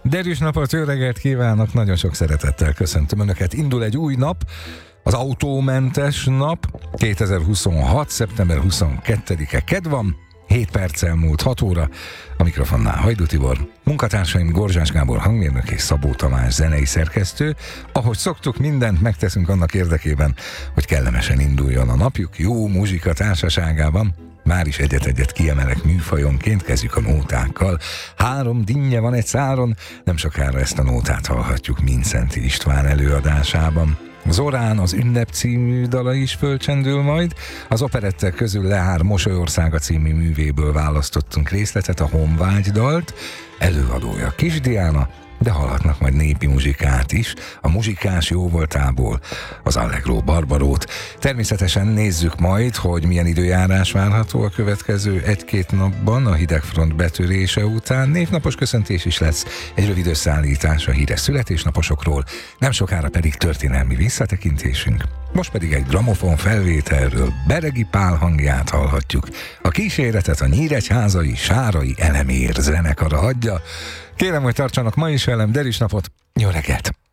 Derűs napot, jó reggelt kívánok, nagyon sok szeretettel köszöntöm Önöket. Indul egy új nap, az autómentes nap, 2026. szeptember 22-e kedd van, 7 perccel múlt 6 óra, a mikrofonnál Hajdú Tibor, munkatársaim Gorzsás Gábor hangmérnök és Szabó Tamás zenei szerkesztő. Ahogy szoktuk, mindent megteszünk annak érdekében, hogy kellemesen induljon a napjuk, jó muzsika társaságában. Már is egyet-egyet kiemelek műfajonként, kezdjük a nótákkal. 3 dinnye van egy száron, nem sokára ezt a nótát hallhatjuk Mindszenty István előadásában. Zorán az Ünnep című dala is fölcsendül majd. Az operettek közül Lehár Mosolyországa című művéből választottunk részletet, a Honvágy dalt, előadója Kis Diana, de hallhatnak majd népi muzsikát is, a muzsikás jóvoltából, az Allegro Barbarót. Természetesen nézzük majd, hogy milyen időjárás várható a következő 1-2 napban a hidegfront betörése után. Névnapos köszöntés is lesz, egy rövid összeállítás a híres születésnaposokról, nem sokára pedig történelmi visszatekintésünk. Most pedig egy gramofon felvételről Beregi Pál hangját hallhatjuk. A kíséretet a nyíregyházai Sárai Elemér zenekara adja. Kérem, hogy tartsanak ma is velem, Derűs napot, jó reggelt!